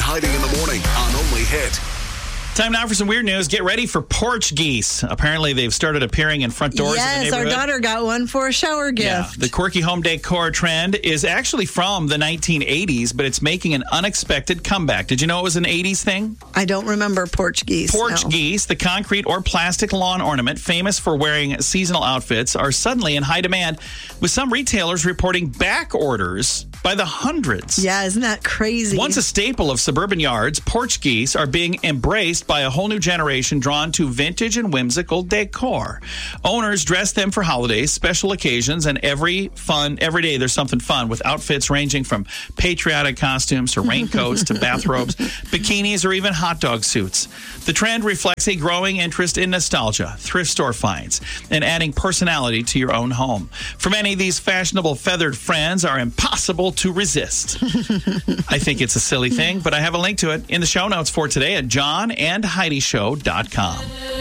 Heidi in the morning on Only Hit. Time now for some weird news. Get ready for porch geese. Apparently, they've started appearing in front doors of the Yes, neighborhood. our daughter got one for a shower gift. Yeah, the quirky home decor trend is actually from the 1980s, but it's making an unexpected comeback. Did you know it was an 80s thing? I don't remember porch geese. Porch no. geese, the concrete or plastic lawn ornament famous for wearing seasonal outfits, are suddenly in high demand, with some retailers reporting back orders by the hundreds. Yeah, isn't that crazy? Once a staple of suburban yards, porch geese are being embraced by a whole new generation drawn to vintage and whimsical decor. Owners dress them for holidays, special occasions, and every day there's something fun, with outfits ranging from patriotic costumes to raincoats to bathrobes, bikinis, or even hot dog suits. The trend reflects a growing interest in nostalgia, thrift store finds, and adding personality to your own home. For many, these fashionable feathered friends are impossible to resist. I think it's a silly thing, but I have a link to it in the show notes for today at johnandheidishow.com.